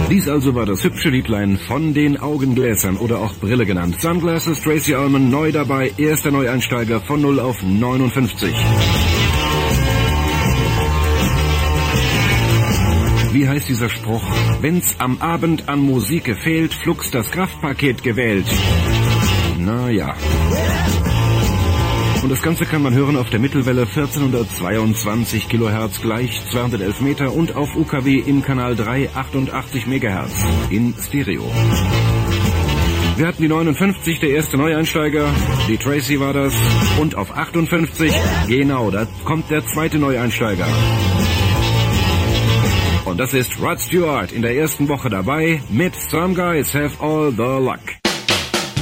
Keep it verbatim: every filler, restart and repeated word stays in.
Dies also war das hübsche Liedlein von den Augengläsern oder auch Brille genannt. Sunglasses, Tracey Ullman, neu dabei, erster Neueinsteiger von null auf neunundfünfzig. Wie heißt dieser Spruch? Wenn's am Abend an Musik gefehlt, flugs das Kraftpaket gewählt. Na ja. Und das Ganze kann man hören auf der Mittelwelle vierzehnhundertzweiundzwanzig Kilohertz gleich zweihundertelf Meter und auf U K W im Kanal drei achtundachtzig Megahertz in Stereo. Wir hatten die neunundfünfzig, der erste Neueinsteiger, die Tracey war das, und auf achtundfünfzig, genau, da kommt der zweite Neueinsteiger. Und das ist Rod Stewart in der ersten Woche dabei mit Some Guys Have All the Luck.